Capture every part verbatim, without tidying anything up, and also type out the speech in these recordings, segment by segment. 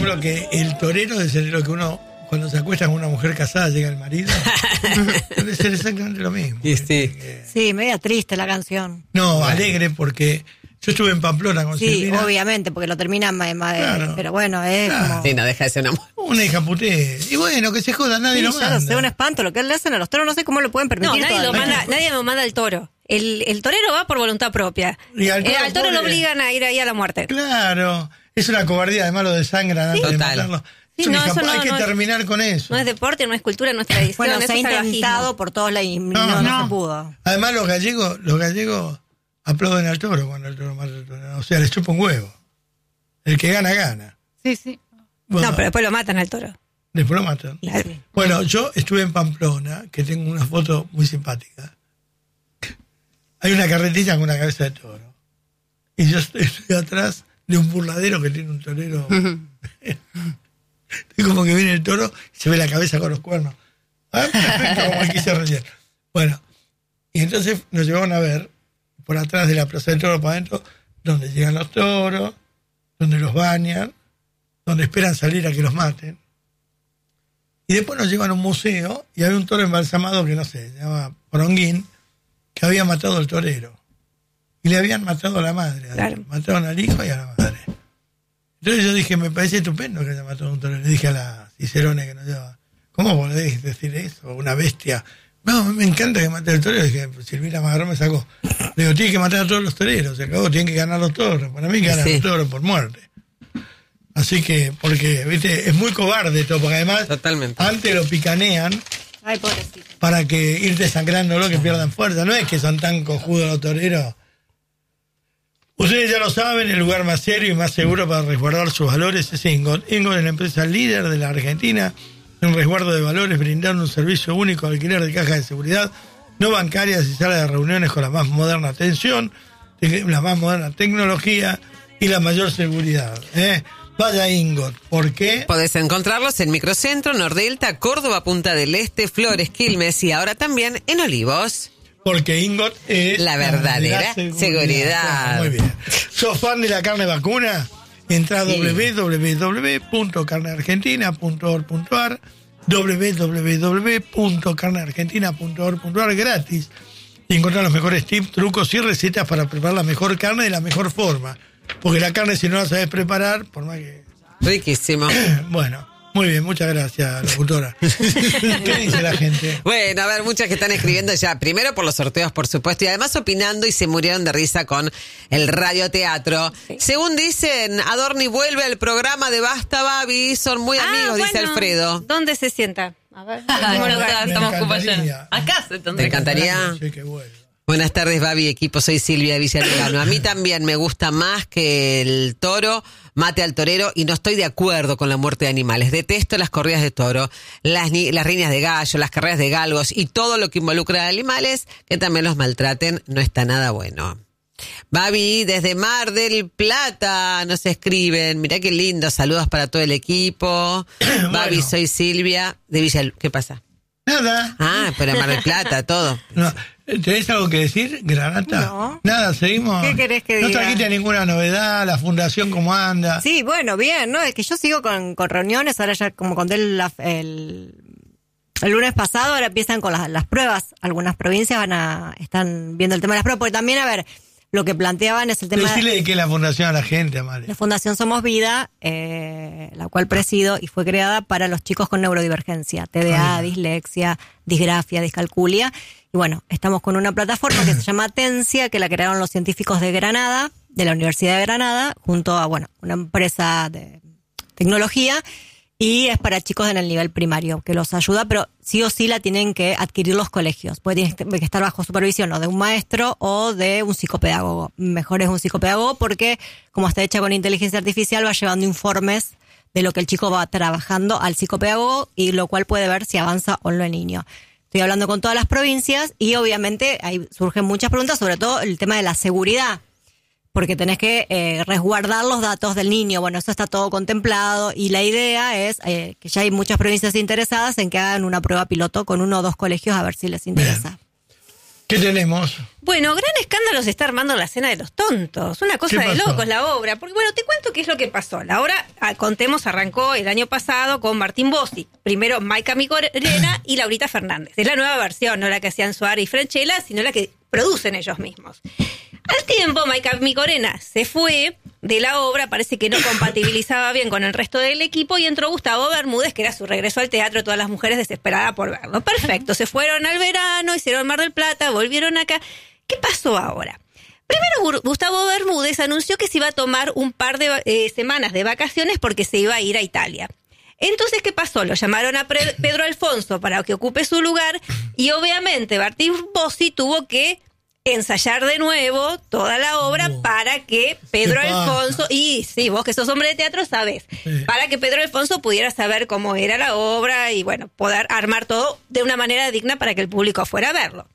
calculo que el torero es el, lo que uno, cuando se acuesta con una mujer casada, llega el marido. Debe ser exactamente lo mismo. Sí, sí. Que... sí, media triste la canción. No, alegre, porque yo estuve en Pamplona con Sí, Silvina. obviamente, porque lo terminan más, más Claro. pero bueno, es Claro. como... Sí, no deja de ser una mujer. Una hija puté. Y bueno, que se joda, nadie Sí, lo ya manda. lo sé, un espanto lo que le hacen a los toros, no sé cómo lo pueden permitir. No, nadie lo todavía. manda, nadie lo manda al toro. El, el torero va por voluntad propia. Y al Eh, toro, al toro lo pobre. obligan a ir ahí a la muerte. Claro, es una cobardía, además lo desangran antes de Total. matarlo. Sí, Es una no, hija- eso no, hay que no es- terminar con eso. No es deporte, no es cultura, no es tradición. Bueno, eso se ha es salvajismo. intentado por todos lados y no, No, no, no. se pudo. Además los gallegos, los gallegos aplauden al toro cuando el toro mata al toro. O sea, les chupa un huevo. El que gana, gana. Sí, sí. Bueno, No, pero después lo matan al toro. después lo matan. Claro. Bueno, yo estuve en Pamplona, que tengo una foto muy simpática. Hay una carretilla con una cabeza de toro. Y yo estoy, estoy atrás de un burladero que tiene un torero. Y como que viene el toro y se ve la cabeza con los cuernos. Ah, perfecto, como aquí se recién. Bueno, y entonces nos llevaron a ver por atrás de la plaza del toro para adentro, donde llegan los toros, donde los bañan, donde esperan salir a que los maten. Y después nos llevan a un museo y había un toro embalsamado que no sé, se llama Poronguín, que había matado al torero. Y le habían matado a la madre. Claro. Mataron al hijo y a la madre. Entonces yo dije, me parece estupendo que haya matado a un torero. Le dije a la Cicerone que nos lleva, ¿cómo podéis decir eso? Una bestia. No, me encanta que mate al torero. Dije, Silvina me agarró, me sacó. Le digo, tiene que matar a todos los toreros. Se acabó, tienen que ganar los toros. Para mí ganan Sí. los toros por muerte. Así que, porque, viste, es muy cobarde todo, porque además Totalmente. antes lo picanean Ay, pobrecito. para que ir desangrándolo, que pierdan fuerza. No es que son tan cojudos los toreros. Ustedes ya lo saben, el lugar más serio y más seguro para resguardar sus valores es Ingot. Ingot es la empresa líder de la Argentina en resguardo de valores, brindando un servicio único de alquiler de cajas de seguridad, no bancarias y salas de reuniones con la más moderna atención, la más moderna tecnología y la mayor seguridad. ¿eh? Vaya a Ingot. ¿Por qué? Podés encontrarlos en Microcentro, Nordelta, Córdoba, Punta del Este, Flores, Quilmes y ahora también en Olivos. Porque Ingot es La verdadera seguridad. Muy bien. ¿Sos fan de la carne vacuna? Entra a Sí. doble u doble u doble u punto carne argentina punto org punto ar, doble u doble u doble u punto carne argentina punto org punto ar gratis. Y encontrar los mejores tips, trucos y recetas para preparar la mejor carne de la mejor forma. Porque la carne, si no la sabes preparar, por más que... Riquísimo. Bueno, muy bien, muchas gracias, locutora. ¿Qué dice la gente? Bueno, a ver, muchas que están escribiendo ya, primero por los sorteos, por supuesto, y además opinando y se murieron de risa con el radioteatro. Sí. Según dicen, Adorni vuelve al programa de Basta Babi, son muy amigos, Ah, dice bueno. Alfredo. ¿Dónde se sienta? A ver. Ay, ¿cómo no, lo está- ves? Me estamos encantaría. ocupados. Acá se ¿Te tendría. encantaría? Sí, qué bueno. Buenas tardes, Babi, equipo, soy Silvia Villalugano. A mí también me gusta más que el toro mate al torero y no estoy de acuerdo con la muerte de animales. Detesto las corridas de toro, las, ni- las riñas de gallo, las carreras de galgos y todo lo que involucra a animales que también los maltraten no está nada bueno. Babi, desde Mar del Plata nos escriben. Mirá qué lindo, saludos para todo el equipo. Babi, soy Silvia de Villa. ¿Qué pasa? Nada. Ah, pero Mar del Plata, todo. No, ¿tenés algo que decir, Granata? No. Nada, seguimos. ¿Qué querés que No diga? trajiste ninguna novedad, la fundación cómo anda. Sí, bueno, bien, ¿no? Es que yo sigo con, con reuniones, ahora ya como conté el, el, el lunes pasado, ahora empiezan con las, las pruebas. Algunas provincias van a están viendo el tema de las pruebas, porque también, a ver, lo que planteaban es el tema Decirle de de qué es la fundación a la gente, Amalia. la Fundación Somos Vida, eh, la cual presido y fue creada para los chicos con neurodivergencia, T D A, Ah. dislexia, disgrafia, discalculia. Y bueno, estamos con una plataforma que se llama Tencia, que la crearon los científicos de Granada, de la Universidad de Granada, junto a, bueno, una empresa de tecnología, y es para chicos en el nivel primario, que los ayuda, pero sí o sí la tienen que adquirir los colegios, porque tienen que estar bajo supervisión o de un maestro o de un psicopedagogo. Mejor es un psicopedagogo porque, como está hecha con inteligencia artificial, va llevando informes de lo que el chico va trabajando al psicopedagogo, y lo cual puede ver si avanza o no el niño. Estoy hablando con todas las provincias y obviamente ahí surgen muchas preguntas, sobre todo el tema de la seguridad, porque tenés que eh, resguardar los datos del niño. Bueno, eso está todo contemplado y la idea es eh, que ya hay muchas provincias interesadas en que hagan una prueba piloto con uno o dos colegios a ver si les interesa. ¿Qué tenemos? Bueno, gran escándalo se está armando en la Cena de los Tontos. Una cosa ¿Qué de pasó? locos la obra. Porque bueno, te cuento qué es lo que pasó. La obra, ah, contemos, arrancó el año pasado con Martín Bossi. Primero Maika Micorena y Laurita Fernández. Es la nueva versión, no la que hacían Suárez y Franchella, sino la que producen ellos mismos. Al tiempo, Maika Micorena se fue de la obra, parece que no compatibilizaba bien con el resto del equipo, y entró Gustavo Bermúdez, que era su regreso al teatro, todas las mujeres desesperadas por verlo. Perfecto, se fueron al verano, hicieron Mar del Plata, volvieron acá. ¿Qué pasó ahora? Primero, Gustavo Bermúdez anunció que se iba a tomar un par de eh, semanas de vacaciones porque se iba a ir a Italia. Entonces, ¿qué pasó? Lo llamaron a Pedro Alfonso para que ocupe su lugar, y obviamente Martín Bossi tuvo que ensayar de nuevo toda la obra oh, para que Pedro Alfonso, y sí, vos que sos hombre de teatro sabés, sí. para que Pedro Alfonso pudiera saber cómo era la obra y bueno, poder armar todo de una manera digna para que el público fuera a verlo.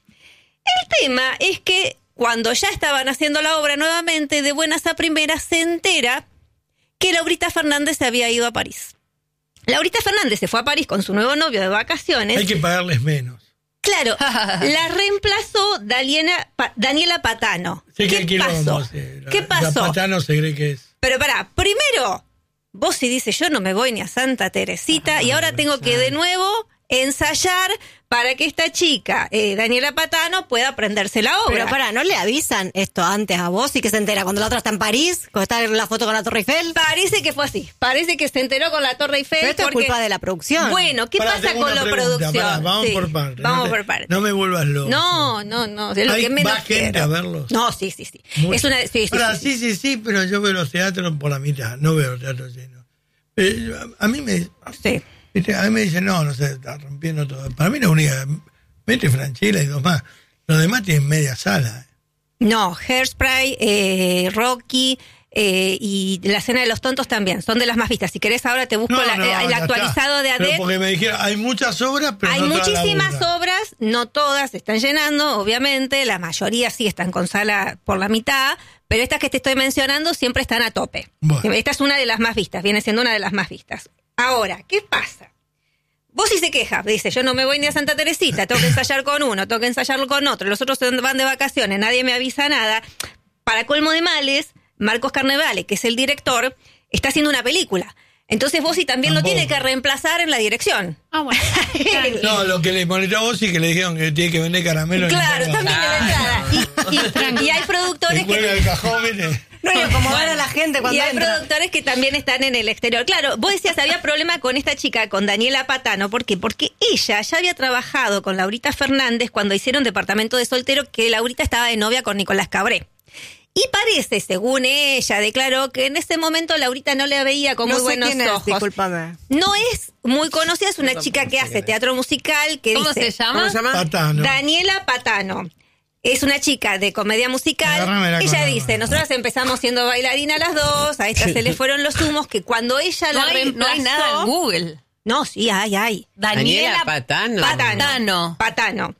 El tema es que cuando ya estaban haciendo la obra nuevamente, de buenas a primeras se entera que Laurita Fernández se había ido a París. Laurita Fernández se fue a París con su nuevo novio de vacaciones. Hay que pagarles menos. Claro, la reemplazó Daniela, pa, Daniela Patano. Sí, ¿Qué que pasó? Vos, eh, la, ¿Qué pasó? La Patano se cree que es. Pero pará, primero, Bossi dice, yo no me voy ni a Santa Teresita, ah, y ahora tengo que de nuevo ensayar para que esta chica, eh, Daniela Patano, pueda aprenderse la obra. Pero pará, ¿no le avisan esto antes a vos y que se entera cuando la otra está en París, cuando está en la foto con la Torre Eiffel? Parece que fue así, parece que se enteró con la Torre Eiffel. Pero esto porque... es culpa de la producción. Bueno, ¿qué Pará, pasa con la pregunta, producción? Pará, vamos sí, por partes. Vamos no te, por partes. No me vuelvas loco. No, no, no, de lo Hay, que menos ¿Va gente quiero. a verlos? No, sí, sí, sí. Muy... Es una, sí, sí, Pará, sí, sí, sí, sí, pero yo veo los teatros por la mitad, no veo teatros llenos. Eh, a mí me... Sí. A mí me dicen, no, no sé, está rompiendo todo. Para mí la única, mete Franchella y dos más. Los demás tienen media sala. No, Hairspray, eh, Rocky eh, y La Cena de los Tontos también. Son de las más vistas. Si querés ahora te busco No, la, no, eh, el actualizado está. de Pero Adet. porque me dijeron, hay muchas obras, pero Hay no todas muchísimas laburan. obras, no todas se están llenando, obviamente. La mayoría sí están con sala por la mitad, pero estas que te estoy mencionando siempre están a tope. Bueno. Esta es una de las más vistas, viene siendo una de las más vistas. Ahora, ¿qué pasa? Vos sí se queja, dice, yo no me voy ni a Santa Teresita, tengo que ensayar con uno, tengo que ensayar con otro, los otros van de vacaciones, nadie me avisa nada. Para colmo de males, Marcos Carnevale, que es el director, está haciendo una película. Entonces Bossi también Tampoco. lo tiene que reemplazar en la dirección. Ah, bueno. No, lo que le molestó a vos y que le dijeron que tiene que vender caramelo. Claro, en también de la entrada. Y, y- y hay Se productores cuelga que... el cajón, ¿viste? No, y como ver a la gente cuando Y hay entra. productores que también están en el exterior. Claro, vos decías, había problema con esta chica, con Daniela Patano. ¿Por qué? Porque ella ya había trabajado con Laurita Fernández cuando hicieron Departamento de Soltero, que Laurita estaba de novia con Nicolás Cabré. Y parece, según ella declaró, que en ese momento Laurita no le veía con No muy sé buenos quién es, ojos. discúlpame. No es muy conocida, es una chica que hace teatro musical. Que ¿Cómo dice, se llama? ¿Cómo se llama? Patano. Daniela Patano. Es una chica de comedia musical. Agárramela con Ella la dice, mano. nosotras empezamos siendo bailarina las dos, a esta se le fueron los humos, que cuando ella No la hay, no reemplazó... hay nada en Google. No, sí, hay, hay. Daniela Patano. Patano. Patano.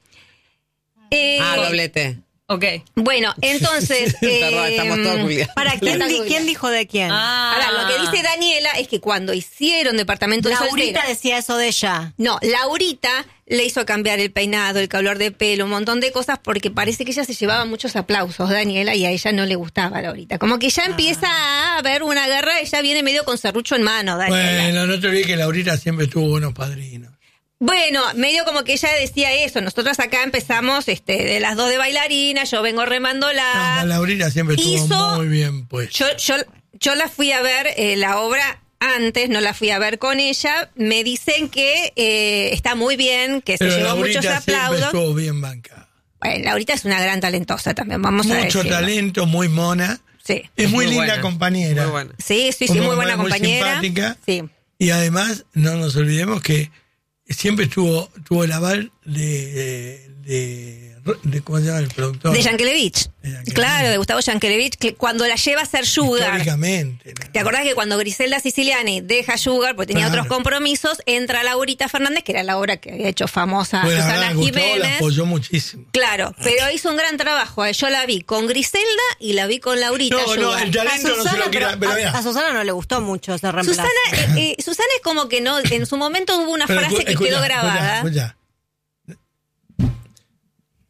Eh, Ah, doblete. Ok. Bueno, entonces... Perdón, eh, estamos todos googleando. Para, ¿quién, Está di- googleando. ¿quién dijo de quién? Ah. Ahora, lo que dice Daniela es que cuando hicieron Departamento de Laurita Soltero... decía eso de ella. No, Laurita le hizo cambiar el peinado, el color de pelo, un montón de cosas, porque parece que ella se llevaba muchos aplausos, Daniela, y a ella no le gustaba Laurita. Como que ya empieza a haber una guerra, ella viene medio con serrucho en mano, Daniela. Bueno, no te olvides que Laurita siempre tuvo buenos padrinos. Bueno, medio como que ella decía eso. Nosotros acá empezamos este, de las dos de bailarina, yo vengo remándola. No, Laurita siempre estuvo Hizo- muy bien, pues. Yo, yo, yo la fui a ver, eh, la obra antes, no la fui a ver con ella. Me dicen que eh, está muy bien, que se Pero llevó Laurita muchos siempre aplausos. estuvo bien bancada. Bueno, Laurita es una gran talentosa también, vamos a Mucho decirlo. talento, muy mona. Sí. Es muy, Muy linda buena. compañera. Muy buena. Sí, sí, sí, Como muy buena muy compañera. simpática. Sí. Y además, no nos olvidemos que siempre tuvo, tuvo el aval de, de, de, de- ¿cómo se llama el productor? De Yankelevich. De Yankelevich. Claro, de Gustavo Yankelevich, que cuando la lleva a ser Sugar. Históricamente. ¿no? ¿Te acordás que cuando Griselda Siciliani deja Sugar, porque tenía Claro. otros compromisos, entra Laurita Fernández, que era la obra que había hecho famosa Bueno, la Susana verdad, Gustavo la Jiménez? apoyó muchísimo. Claro, pero hizo un gran trabajo. Yo la vi con Griselda y la vi con Laurita No, no, Sugar. el talento no se Susana, lo quiera. pero Pero a, mira, a Susana no le gustó mucho ese reemplazo. Susana, eh, eh, Susana es como que no, en su momento hubo una pero frase escu- que escucha, quedó grabada. escucha, escucha.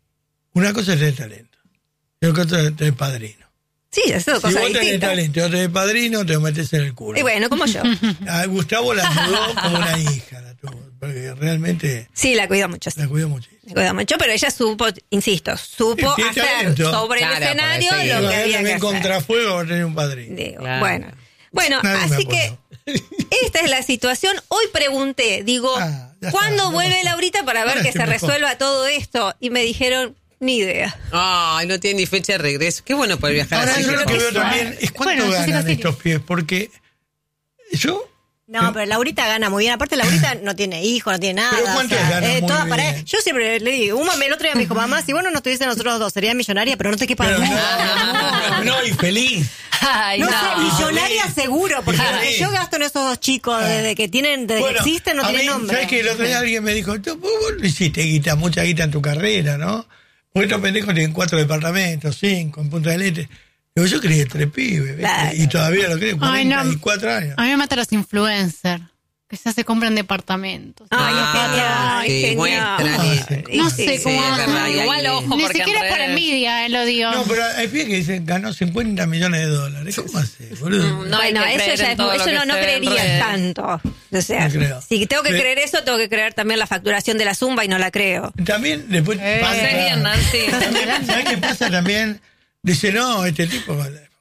una cosa es tener talento, y otra cosa es tener padrino. Sí, eso es Si cosa vos tenés distinta. talento y vos tenés padrino, te lo metés en el culo. Y bueno, como yo. A Gustavo la mudó como una hija, la tuvo, porque realmente Sí, la cuido mucho. Sí. la cuidó muchísimo. La cuido mucho, pero ella supo, insisto, supo Sí, tiene hacer talento. sobre Claro, el escenario para seguir. lo que Igual había que también hacer. contrafuego va a tener un padrino. Digo, Claro. Bueno, bueno, Nadie me así que apoyó. esta es la situación. Hoy pregunté, digo, Ah, ya ¿cuándo está, ya vuelve pasó. Laurita para ver Ahora que estoy se mejor. resuelva todo esto? Y me dijeron, ni idea. Ay, no tiene ni fecha de regreso. Qué bueno poder viajar Ahora así. yo lo que que veo sí. también es cuánto Bueno, yo sí ganan lo sé. estos pies, porque yo... No, pero Laurita gana muy bien. Aparte, Laurita no tiene hijos, no tiene nada. Pero ¿cuánto o sea, gana eh, muy toda bien? para él. Yo siempre le digo, un mame el otro día me dijo, mamá, si vos no nos tuviese nosotros dos, sería millonaria, pero no te quepa Pero no, nada. no, no, y feliz. Ay, No, no. sé, millonaria Sí. seguro, porque Sí. lo que yo gasto en esos dos chicos desde que tienen, desde Bueno, que existen, no a tienen mí, nombre. ¿sabes qué? El otro día alguien me dijo, "Tú, vos vos no hiciste guita, mucha guita en tu carrera, ¿no? Porque estos pendejos tienen cuatro departamentos, cinco, en Punta del Este. Digo, yo creí tres pibes, ¿viste? Claro. Y todavía lo creo, Ay, cuarenta no. y cuatro años. A mí me matan los influencers, que ya se compran departamentos. Ay, Ah, es genial, sí, es genial. muestran y- Y No sí, sé sí. cómo es hacen. verdad, y hay- Igual ojo, Ni porque siquiera en es por redes- envidia, eh, lo digo. No, pero hay pibes que dicen ganó cincuenta millones de dólares. ¿Cómo hace, boludo? No hay bueno, que eso creer ya en es, todo lo eso que no, no se ve en creería redes. tanto. O sea, No creo. si tengo que Sí. creer eso, tengo que creer también la facturación de la Zumba y no la creo. También después pasa... Haces bien, Nancy. También, ¿sabes qué pasa también? Dice, no, este tipo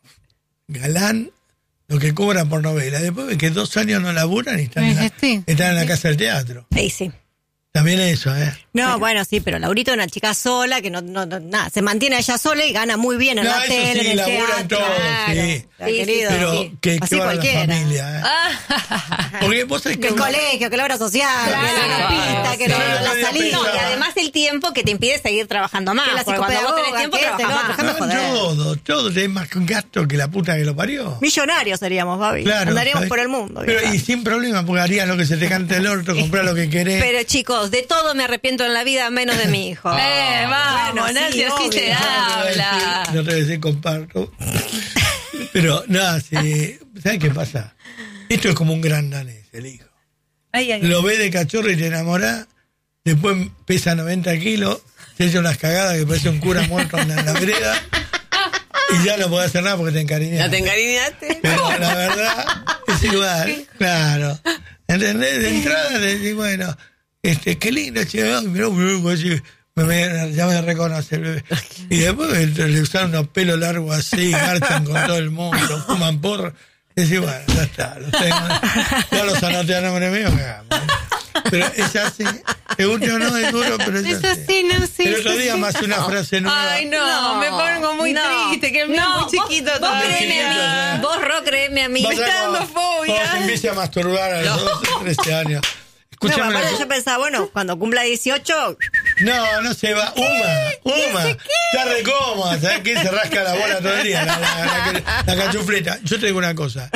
galán, lo que cobra por novela. Después ve que dos años no laburan y están, en la, Sí. están en la casa del teatro. Ahí sí. También eso, ¿eh? No, bueno, sí, pero Laurita es una chica sola que no, no, no- nada, se mantiene ella sola y gana muy bien en No, la eso tele, sí, en el laburan teatro. todos, Claro. sí. Ya, Sí, sí, querido, Pero sí. que, Así que va la cualquiera. familia, ¿eh? Porque vos sabés que... Que el colegio, que la obra social, que la Claro. pista, que Sí, lo- yo la había salida. No, y pensado. además el tiempo que te impide seguir trabajando más. Que la porque cuando vos tenés psicopedagoga, tiempo, que este, trabajás lo más. otro, déjame No, joder. todo, todo, tenés más gasto que la puta que lo parió. Millonarios seríamos, Babi. Claro. Andaríamos ¿sabés? por el mundo. Pero, vieja. y sin problema, porque harías lo que se te cante el orto, comprar lo que querés. Pero chicos, de todo me arrepiento en la vida, menos de mi hijo. Eh, vamos, Bueno, Nancy, sí, así obvio. te No te voy a decir- habla. No te voy a decir comparto. Pero nada, sí, ¿sabes qué pasa? Esto es como un gran danés, el hijo. Ay, ay, Lo ves de cachorro y te enamorás, después pesa noventa kilos, se echa unas cagadas que parece un cura muerto en la, en la vereda, y ya no podés hacer nada porque te encariñas. ¿Ya te encariñaste? Pero la verdad es igual, claro. ¿Entendés? De entrada le decís, bueno, este, qué lindo, che, ay, mirá, mirá, así, me, me- ya me reconoce el bebé. Y después le, le usaron unos pelos largos así, marchan con todo el mundo, fuman porro. Y decís, bueno, ya está, los tengo. Ya los anoté a nombre mío, cagamos. Pero es así, te gusta o no, es duro, pero es, Es así. así, no sé. El otro día más una frase nueva. Ay, no, me pongo muy No. triste, que el mío No, es muy chiquito vos, vos todavía. créeme a mí, ¿eh? vos, Ro, créeme a mí. Vas Me a está como- dando fobia. Cuando se empiece a masturbar a los doce, trece años. No, Escúchame. pero una aparte cosa. yo pensaba, bueno, cuando cumpla dieciocho, No, no se va. Uma, Uma. Está re cómoda, ¿sabes qué? Se rasca la bola todo el día, la, la, la, la cachufleta. Yo te digo una cosa.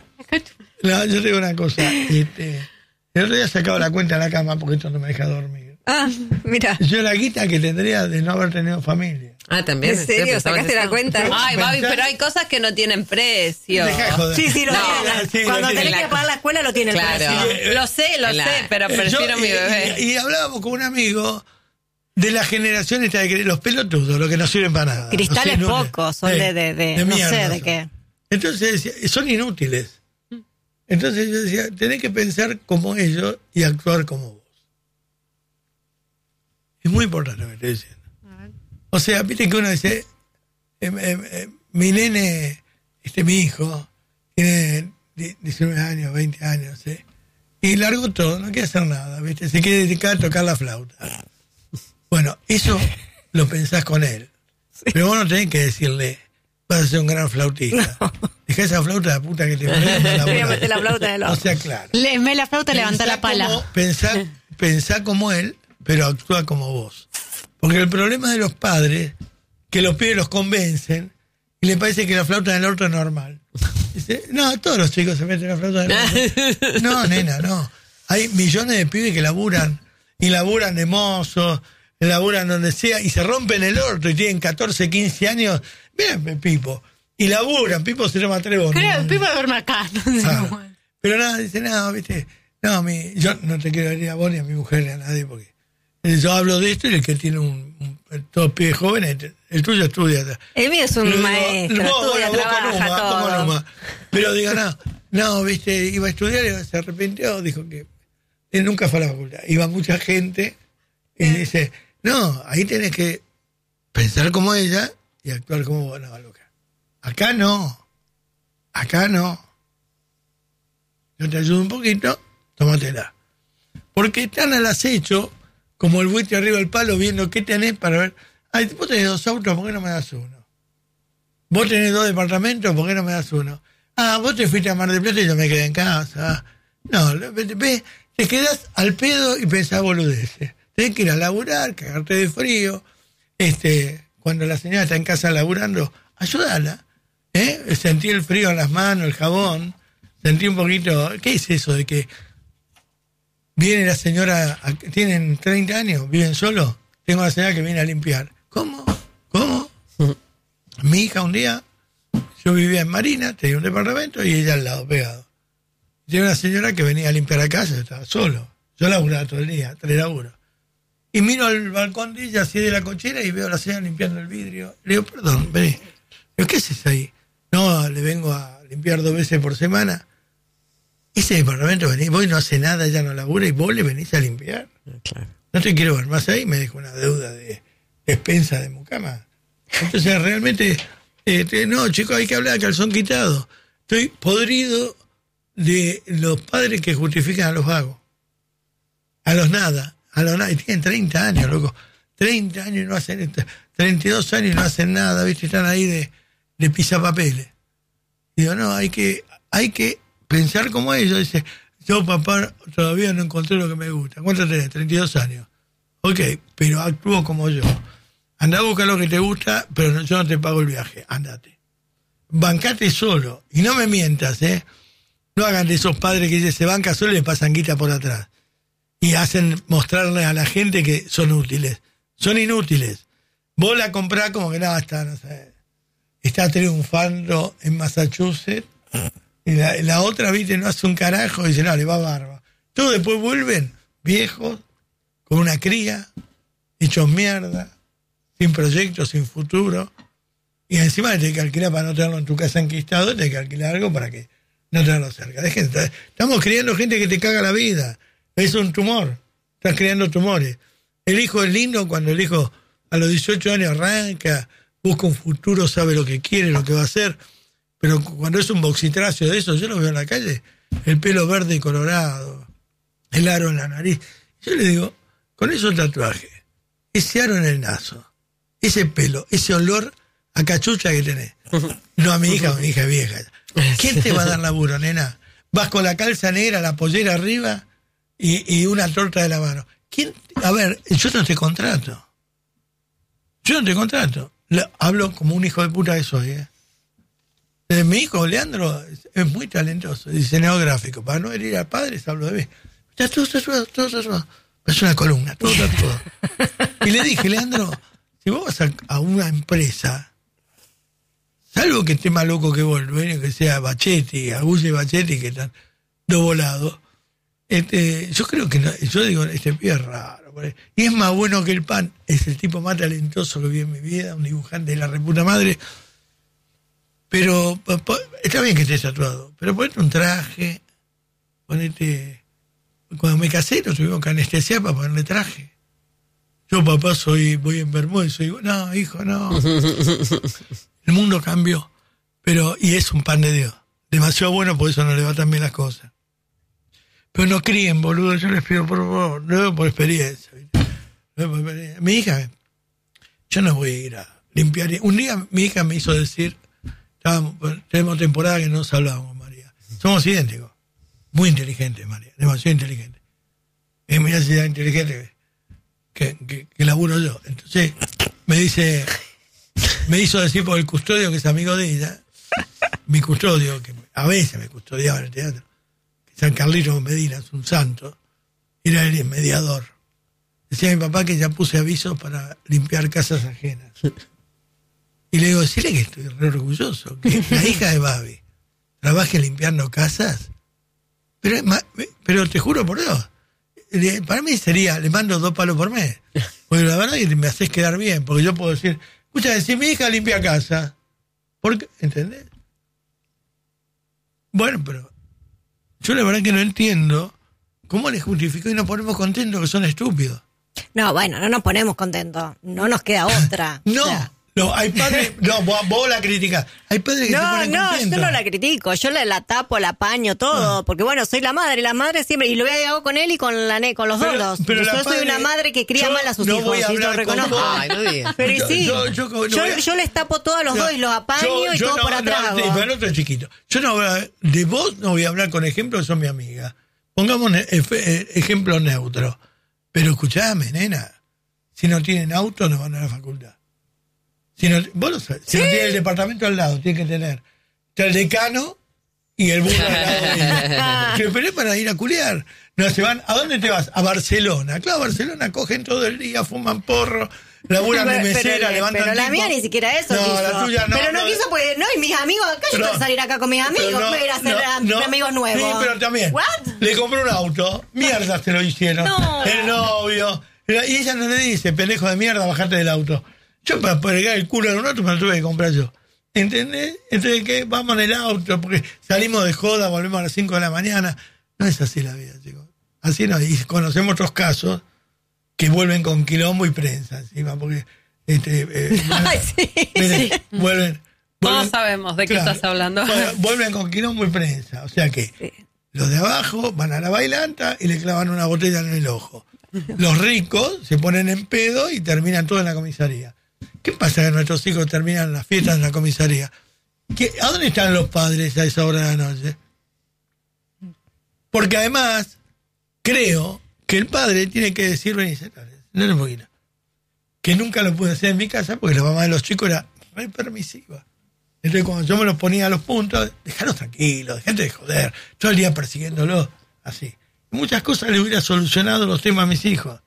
No, yo te digo una cosa. Este, el otro día sacaba la cuenta en la cama porque esto no me deja dormir. Ah, mira. Yo la guita que tendría de no haber tenido familia. Ah, también. ¿En serio? ¿Pensabas ¿Sacaste eso? la cuenta? Ay, Babi, Pensá- pero hay cosas que no tienen precio. Deja de joder. sí, sí, lo No, tiene. sí, lo Cuando tiene. tenés que pagar la escuela, lo tiene el Claro. precio. Sí, Lo sé, lo La- sé, pero Eh, prefiero yo- mi y- bebé. Y, y hablábamos con un amigo de la generación esta de que- los pelotudos, los que no sirven para nada. Cristales Los inútiles. pocos, son Sí, de, de, de- no mierda sé de son. qué. Entonces decía, son inútiles. Entonces yo decía, tenés que pensar como ellos y actuar como vos. Es muy importante lo que estoy diciendo. O sea, viste que uno dice, eh, eh, eh, mi nene, este mi hijo, tiene die- diecinueve años, veinte años, ¿sí? Y largo todo, no quiere hacer nada, ¿viste? Se quiere dedicar a tocar la flauta. Bueno, eso lo pensás con él. Pero vos no tenés que decirle, vas a ser un gran flautista. Dejá esa flauta de puta que te pones. Voy a meter la flauta en el O ojo. sea, claro. Le, me la flauta, levanta Pensá la pala. como- pensá, pensá como él, pero actúa como vos. Porque el problema de los padres, que los pibes los convencen y les parece que la flauta del orto es normal. Dice, no, todos los chicos se meten la flauta del orto. No, nena, no. Hay millones de pibes que laburan, y laburan de mozos, laburan donde sea, y se rompen el orto y tienen catorce, quince años. Miren, Pipo. Y laburan, Pipo se llama Trevor. Creo, el Pipo duerme acá. No sé Claro. cómo. Pero nada, dice, no, viste, no, mi, yo no te quiero venir a vos ni a mi mujer ni a nadie porque Eh, Yo hablo de esto y el que tiene un, un todos pibes jóvenes, el tuyo estudia. El mío es un Pero digo, maestro, vos, estudia, bueno, vos con trabaja Uma, vos con todo. Uma. Pero digo, no, no, viste, iba a estudiar y se arrepintió, dijo que él nunca fue a la facultad. Iba mucha gente y dice, no, ahí tenés que pensar como ella y actuar como vos. No, Luca. Acá no. Acá no. Yo te ayudo un poquito, tómatela. Porque están al acecho, como el buitre arriba del palo, viendo qué tenés para ver. Ay, vos tenés dos autos, ¿por qué no me das uno? Vos tenés dos departamentos, ¿por qué no me das uno? Ah, vos te fuiste a Mar del Plata y yo me quedé en casa. No, ves, te quedás al pedo y pensás boludeces. Tenés que ir a laburar, cagarte de frío. Este, cuando la señora está en casa laburando, ayúdala. ¿Eh? Sentí el frío en las manos, el jabón. Sentí un poquito. ¿Qué es eso de que viene la señora, a- tienen treinta años, viven solos? Tengo una señora que viene a limpiar. ¿Cómo? ¿Cómo? Mi hija un día, yo vivía en Marina, tenía un departamento y ella al lado, pegado. Tiene una señora que venía a limpiar la casa, yo estaba solo. Yo laburaba todo el día, tres laburos. Y miro al balcón de ella, así de la cochera, y veo a la señora limpiando el vidrio. Le digo, perdón, vení. Le digo, ¿qué haces ahí? No, le vengo a limpiar dos veces por semana. Ese departamento, venís, vos no hace nada, ya no labura, y vos le venís a limpiar. Claro. No te quiero ver más ahí, me dejó una deuda de despensa de mucama. Entonces, realmente, este, no, chicos, hay que hablar de calzón quitado. Estoy podrido de los padres que justifican a los vagos. A los nada, a los nada. Y tienen treinta años, loco. treinta años y no hacen esto. treinta y dos años y no hacen nada, ¿viste? Están ahí de, de pisapapeles. Digo, no, hay que, hay que pensar como ellos. Dice, yo, papá, todavía no encontré lo que me gusta. ¿Cuánto tenés? treinta y dos años. Ok, pero actúo como yo. Andá a buscar lo que te gusta, pero no, yo no te pago el viaje. Andate. Bancate solo. Y no me mientas, ¿eh? No hagan de esos padres que dicen, se banca solo y le pasan guita por atrás. Y hacen mostrarle a la gente que son útiles. Son inútiles. Vos la comprás como que nada, está, no sé, está triunfando en Massachusetts. Y la, la otra, viste, no hace un carajo y dice, no, le va barba. Todos después vuelven viejos, con una cría, hechos mierda, sin proyectos, sin futuro. Y encima le tenés que alquilar para no tenerlo en tu casa enquistado, tenés que alquilar algo para que no tenerlo cerca. Dejen, estamos criando gente que te caga la vida. Es un tumor. Estás creando tumores. El hijo es lindo cuando el hijo a los dieciocho años arranca, busca un futuro, sabe lo que quiere, lo que va a hacer. Pero cuando es un boxitracio de eso, yo lo veo en la calle, el pelo verde y colorado, el aro en la nariz. Yo le digo, con esos tatuajes, ese aro en el naso, ese pelo, ese olor a cachucha que tenés. No a mi hija, mi hija es vieja. ¿Quién te va a dar laburo, nena? Vas con la calza negra, la pollera arriba y, y una torta de la mano. ¿Quién? A ver, yo no te contrato. Yo no te contrato. Le, hablo como un hijo de puta que soy, ¿eh? Eh, mi hijo, Leandro, es, es muy talentoso, diseñador gráfico. Para no herir a padres, hablo de mí. Está todo tatuado, todo tatuado. Es una columna, todo tatuado. Y le dije, Leandro, si vos vas a, a una empresa, salvo que esté más loco que vos, el dueño que sea Bachetti, Aguse Bachetti, que están dos volados, este, yo creo que, no, yo digo, este pibe es raro. Y es más bueno que el pan. Es el tipo más talentoso que vi en mi vida, un dibujante de la reputa madre. Pero está bien que estés tatuado, pero ponete un traje, ponete... Cuando me casé no tuvimos que anestesiar para ponerle traje. Yo, papá, soy voy en Bermuda y soy... No, hijo, no. El mundo cambió. Pero, y es un pan de Dios. Demasiado bueno, por eso no le va tan bien las cosas. Pero no críen, boludo, yo les pido por favor, no por experiencia. ¿Viste? No por experiencia. Mi hija, yo no voy a ir a limpiar. Un día mi hija me hizo decir... Tenemos temporada que no nos hablábamos, María. Somos idénticos. Muy inteligentes, María. Demasiado inteligentes. Es muy así de inteligente que, que, que laburo yo. Entonces, me dice, me hizo decir por el custodio, que es amigo de ella, mi custodio, que a veces me custodiaba en el teatro, que San Carlito Medina es un santo, era el mediador. Decía mi papá que ya puse avisos para limpiar casas ajenas. Y le digo, decirle que estoy re orgulloso, que la hija de Babi trabaje limpiando casas, pero, pero te juro por Dios, le- para mí sería, le mando dos palos por mes. Porque la verdad es que me haces quedar bien, porque yo puedo decir, escucha, si mi hija limpia casa, ¿por qué? ¿Entendés? Bueno, pero yo la verdad que no entiendo cómo les justificó y nos ponemos contentos que son estúpidos. No, bueno, no nos ponemos contentos. No nos queda otra. No, O sea, no, hay padres, no, vos, vos la criticás. Hay padres que se no, ponen no, contentos. yo no la critico, yo la, la tapo, la apaño, todo, Ah. porque bueno, soy la madre, la madre siempre, y lo hago con él y con la ne- con los Pero- dos. pero yo la soy padre- una madre que cría yo mal a sus no hijos, voy a y lo hablar con reconozco. vos. Ay, no digas. Pero y Yo- sí, yo- yo, yo- no voy a- yo les tapo todo a los No, dos y los apaño yo- y yo todo no- por no, atrás. sí, hago. pero el otro es chiquito. Yo no voy a- de vos no voy a hablar con ejemplos, son mi amiga. Pongamos un ef- eh, ejemplo neutro. Pero escuchame, nena, si no tienen auto no van a la facultad. Si no, vos lo sabés, si no tienen el departamento al lado, tiene que tener el decano y el burro al lado de ella. Que pero es para ir a culiar. No, se van, ¿a dónde te vas? A Barcelona. Claro, Barcelona cogen todo el día, fuman porro, laburan de Pero- mesera, pero- levantan pero la tipo. mía ni siquiera eso No, quiso. la tuya no. Pero no, no, quiso, pues, no, y mis amigos, acá yo pero- tengo que salir acá con mis amigos, pero no, voy a ir a hacer no, a- no. amigos nuevos. Sí, pero también. ¿What? Le compró un auto. Mierda se lo hicieron. No. El novio. Y ella no le dice, pendejo de mierda, bajate del auto. Yo para pegar el culo en un auto me lo tuve que comprar yo. ¿Entendés? Entonces, ¿qué? Vamos en el auto, porque salimos de joda, volvemos a las cinco de la mañana. No es así la vida, chicos. Así no. Y conocemos otros casos que vuelven con quilombo y prensa encima, porque... Este, eh, Ay, sí, miren, sí. vuelven... Todos vuelven- sabemos de qué Claro. estás hablando. Bueno, vuelven con quilombo y prensa. O sea que los de abajo van a la bailanta y le clavan una botella en el ojo. Los ricos se ponen en pedo y terminan todo en la comisaría. ¿Qué pasa que nuestros hijos terminan las fiestas en la comisaría? ¿Qué, ¿A dónde están los padres a esa hora de la noche? Porque además, creo que el padre tiene que decir, vení, sentate, no un poquito. Que nunca lo pude hacer en mi casa porque la mamá de los chicos era re permisiva. Entonces cuando yo me los ponía a los puntos, dejaros tranquilos, dejate de joder, todo el día persiguiéndolo, así. Muchas cosas le hubiera solucionado los temas a mis hijos.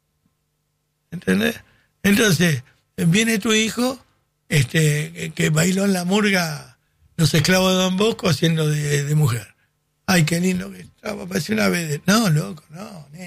¿Entendés? Entonces, viene tu hijo, este, que, que bailó en la murga Los Esclavos de Don Bosco haciendo de, de mujer. Ay, qué lindo que estaba, parecía una vez. No, loco, no, nena,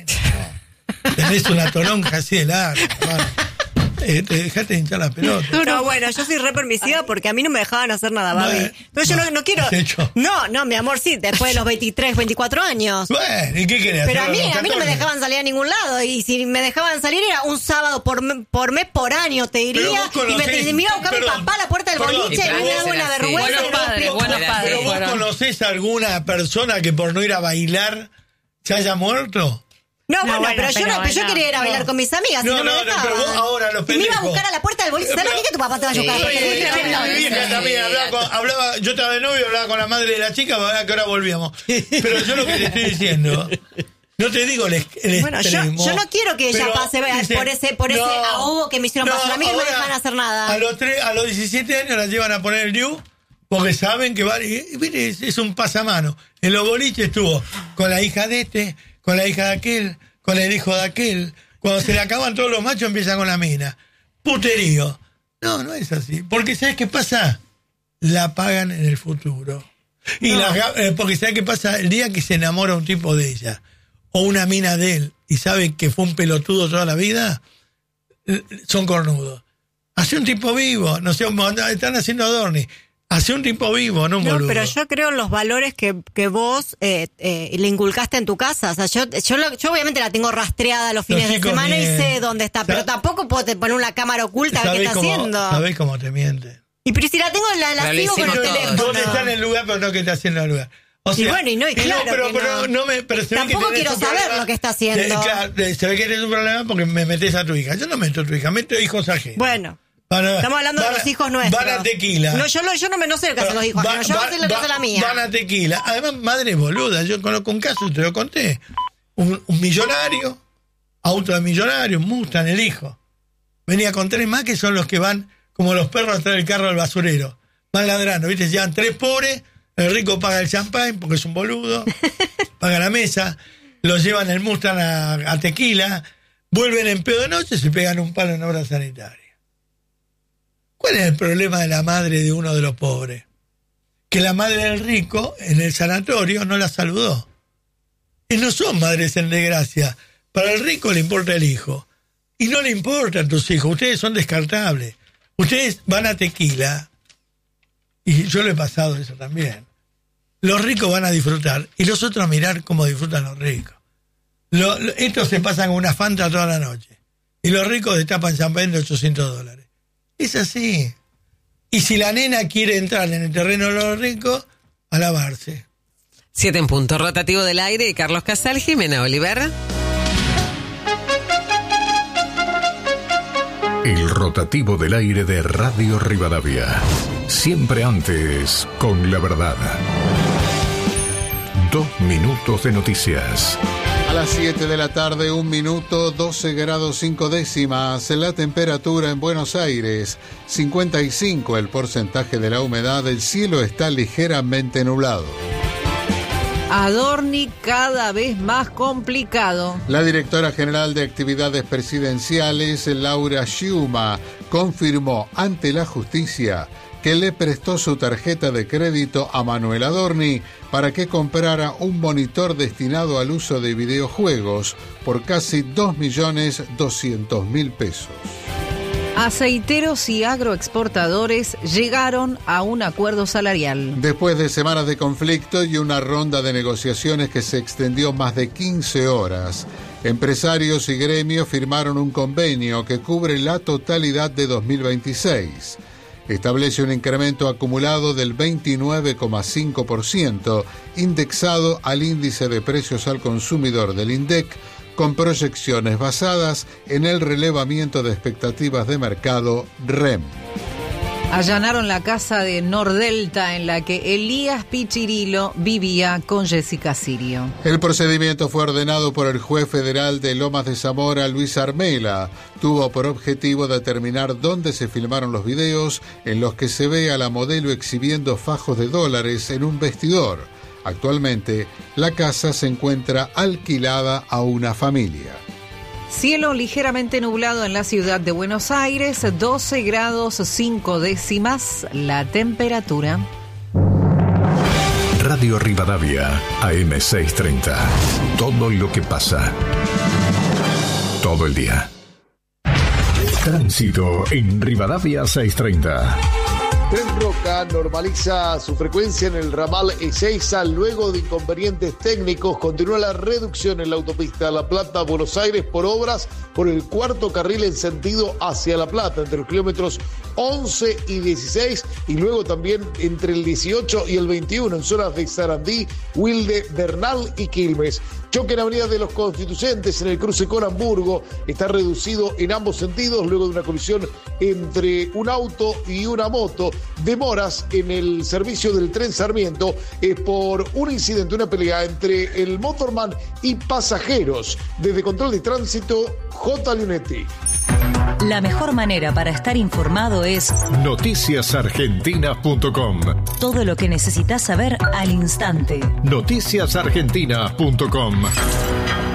no. Tenés una toronja así de larga, hermano. Eh, te dejaste de hinchar la pelota. No, bueno, yo soy re permisiva porque a mí no me dejaban hacer nada, Babi. Bueno, Entonces yo no, no quiero... ¿has hecho? No, no, mi amor, sí, después de los veintitrés, veinticuatro años. Bueno, ¿y qué querés? Pero a hacerlo mí, con a mí no me catorce? dejaban salir a ningún lado. Y si me dejaban salir era un sábado por, me- por mes, por año, te Pero diría. vos Y me, conocés- te- me iba a buscar mi perdón, papá a la puerta del perdón, boliche y pero me vos hago una eras así. vergüenza. Buenos padres, buenos Era padres ¿Pero vos fueron. conocés a alguna persona que por no ir a bailar se haya muerto? No, No, bueno, bueno, pero, yo pero no, pero yo no. quería ir a bailar No. con mis amigas. No, y no, no, me no, dejaban. pero vos ahora, los Y me iba a pendejos. buscar a la puerta del boliche. ¿Sabes Pero- qué? Que tu papá te va a Sí, buscar. pero- Mi vieja, mi vieja sí, también sí, hablaba, sí. con- hablaba, yo estaba de novio, hablaba con la madre de la chica, para ver a qué hora volvíamos. Pero yo lo que te estoy diciendo, no te digo el, es- el Bueno, yo, extremo. yo no quiero que ella pero pase dice, por ese, por ese no, ahogo que me hicieron pasar. A mí no me ahora, dejan hacer nada. A los, tres, a los diecisiete años la llevan a poner el Diu porque saben que va, y, y mire, es, es un pasamano. En los boliches estuvo con la hija de este, con la hija de aquel, con el hijo de aquel. Cuando se le acaban todos los machos empieza con la mina. Puterío. No, no es así. Porque ¿sabes qué pasa? La pagan en el futuro. Y No. la- eh, porque ¿sabes qué pasa? El día que se enamora un tipo de ella o una mina de él y sabe que fue un pelotudo toda la vida, eh, son cornudos. Hace un tipo vivo, no sé, están haciendo adorni. Hace un tipo vivo, no un No, boludo. pero yo creo en los valores que, que vos eh, eh, le inculcaste en tu casa. O sea, yo, yo, lo- yo obviamente la tengo rastreada los fines de chicos semana y mienten. sé dónde está, pero Sa- tampoco puedo te- poner una cámara oculta a ver qué ¿Sabés está cómo, haciendo. ¿Sabés cómo te miente? Y pero si la tengo, la, la Pero lo sigo con el hicimos todos. teléfono. ¿Dónde está en el lugar, pero no que está haciendo el lugar? O Y bueno, y no, y claro pero, que pero no. no me, pero se ve que Tampoco tenés quiero un saber problema. lo que está haciendo. Eh, claro, eh, se ve que tienes un problema porque me metes a tu hija. Yo no meto a tu hija, meto hijos ajenos. Bueno, Van a- estamos hablando van de a- los hijos nuestros. Van a tequila. No, yo, lo- yo no, me, no sé lo que hacen los hijos. Va- ajenos, yo va- sé lo que va- hace la mía. Van a tequila. Además, madre boluda. Yo conozco un caso, te lo conté. Un, un millonario, auto de millonario, un Mustang, el hijo. Venía con tres más que son los que van como los perros atrás del carro del basurero. Van ladrando, ¿viste? Llevan tres pobres, el rico paga el champán porque es un boludo, paga la mesa, los llevan el Mustang a, a tequila, vuelven en pedo de noche y se pegan un palo en obra sanitaria. ¿Cuál es el problema de la madre de uno de los pobres? Que la madre del rico en el sanatorio no la saludó. Y no son madres en desgracia, Para el rico le importa el hijo. Y no le importan tus hijos. Ustedes son descartables. Ustedes van a tequila. Y yo lo he pasado eso también. Los ricos van a disfrutar. Y los otros a mirar cómo disfrutan los ricos. Lo, lo, estos se pasan una Fanta toda la noche. Y los ricos destapan champán de ochocientos dólares. Es así. Y si la nena quiere entrar en el terreno de los ricos, a lavarse. Siete en punto. Rotativo del aire. Carlos Casal, Jimena Oliver. El rotativo del aire de Radio Rivadavia. Siempre antes, con la verdad. Dos minutos de noticias. A las siete de la tarde, un minuto, doce grados cinco décimas. La temperatura en Buenos Aires, cincuenta y cinco el porcentaje de la humedad. El cielo está ligeramente nublado. Adorni cada vez más complicado. La directora general de Actividades Presidenciales, Laura Schiuma, confirmó ante la justicia que le prestó su tarjeta de crédito a Manuel Adorni para que comprara un monitor destinado al uso de videojuegos por casi dos millones doscientos mil pesos. Aceiteros y agroexportadores llegaron a un acuerdo salarial. Después de semanas de conflicto y una ronda de negociaciones que se extendió más de quince horas, empresarios y gremios firmaron un convenio que cubre la totalidad de dos mil veintiséis. Establece un incremento acumulado del veintinueve coma cinco por ciento, indexado al índice de precios al consumidor del INDEC, con proyecciones basadas en el relevamiento de expectativas de mercado R E M. Allanaron la casa de Nordelta en la que Elías Pichirilo vivía con Jessica Sirio. El procedimiento fue ordenado por el juez federal de Lomas de Zamora, Luis Armela. Tuvo por objetivo determinar dónde se filmaron los videos en los que se ve a la modelo exhibiendo fajos de dólares en un vestidor. Actualmente, la casa se encuentra alquilada a una familia. Cielo ligeramente nublado en la ciudad de Buenos Aires, doce grados cinco décimas la temperatura. Radio Rivadavia, A M seiscientos treinta. Todo lo que pasa. Todo el día. Tránsito en Rivadavia seiscientos treinta. Tren Roca normaliza su frecuencia en el ramal Ezeiza luego de inconvenientes técnicos. Continúa la reducción en la autopista La Plata-Buenos Aires por obras por el cuarto carril en sentido hacia La Plata, entre los kilómetros once y dieciséis, y luego también entre el dieciocho y el veintiuno en zonas de Sarandí, Wilde, Bernal y Quilmes. Choque en Avenida de los Constituyentes en el cruce con Hamburgo está reducido en ambos sentidos luego de una colisión entre un auto y una moto. Demoras en el servicio del tren Sarmiento eh, por un incidente, una pelea entre el motorman y pasajeros. Desde Control de Tránsito, J. Leonetti. La mejor manera para estar informado es noticias argentinas punto com. Todo lo que necesitas saber al instante. noticias argentinas punto com.